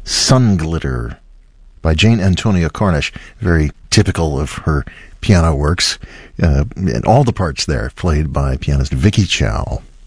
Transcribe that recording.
Sun Glitter by Jane Antonia Cornish, very typical of her piano works, and all the parts there played by pianist Vicky Chow.